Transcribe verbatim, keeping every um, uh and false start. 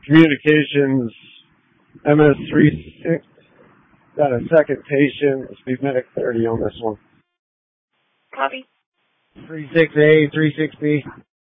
Communications M S three six. Got a second patient. Let's be medic thirty on this one. Copy. three six A, three six B.